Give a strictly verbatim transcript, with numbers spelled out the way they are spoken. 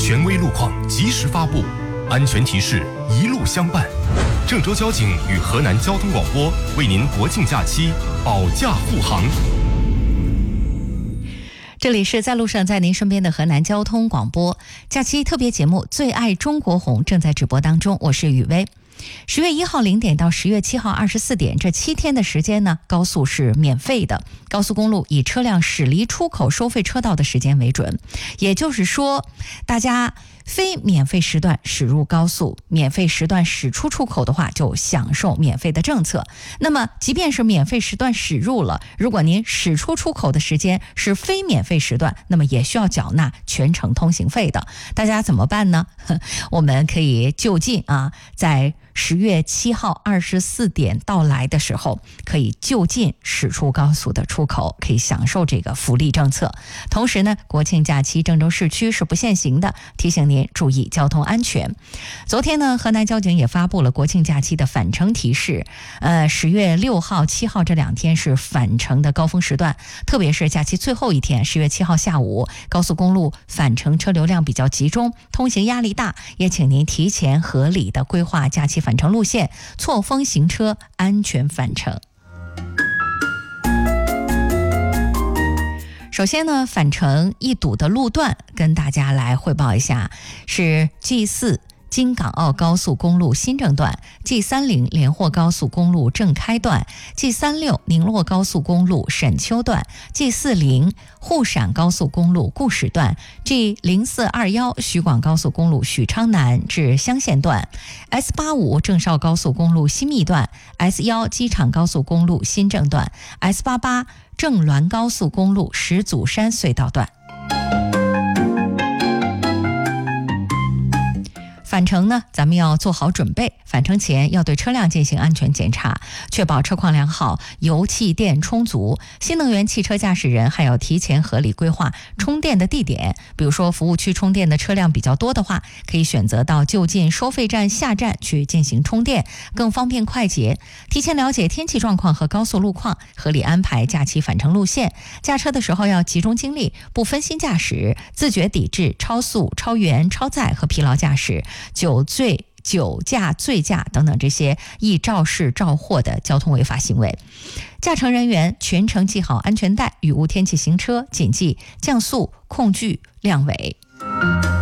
权威路况及时发布，安全提示一路相伴。郑州交警与河南交通广播为您国庆假期保驾护航。 这里是在路上在您身边的河南交通广播假期特别节目《最爱中国红》正在直播当中，我是雨薇。十月一号零点到十月七号二十四点，这七天的时间呢，高速是免费的。高速公路以车辆驶离出口收费车道的时间为准，也就是说，大家非免费时段驶入高速，免费时段驶出出口的话，就享受免费的政策。那么，即便是免费时段驶入了，如果您驶出出口的时间是非免费时段，那么也需要缴纳全程通行费的。大家怎么办呢？我们可以就近啊，在十月七号二十四点到来的时候，可以就近驶出高速的出口，可以享受这个福利政策。同时呢，国庆假期郑州市区是不限行的，提醒您注意交通安全。昨天呢，河南交警也发布了国庆假期的返程提示。呃，十月六号、七号这两天是返程的高峰时段，特别是假期最后一天，十月七号下午，高速公路返程车流量比较集中，通行压力大，也请您提前合理的规划假期返程路线，错峰行车，安全返程。首先呢，返程易堵的路段跟大家来汇报一下，是 G 四京港澳高速公路新郑段、G 三十连霍高速公路正开段、G 三十六宁洛高速公路沈丘段、G 四十沪陕高速公路固始段、G 零四二一徐广高速公路许昌南至乡县段、S 八十五郑绍高速公路新密段、S 一机场高速公路新郑段、S 八十八郑滦高速公路石祖山隧道段。返程呢，咱们要做好准备。返程前要对车辆进行安全检查，确保车况良好，油气电充足。新能源汽车驾驶人还要提前合理规划充电的地点，比如说服务区充电的车辆比较多的话，可以选择到就近收费站下站去进行充电，更方便快捷。提前了解天气状况和高速路况，合理安排假期返程路线。驾车的时候要集中精力，不分心驾驶，自觉抵制超速、超员、超载和疲劳驾驶、酒醉、酒驾、醉驾等等这些易肇事肇祸的交通违法行为。驾乘人员全程系好安全带，雨无天气行车，谨记降速、控距、亮尾。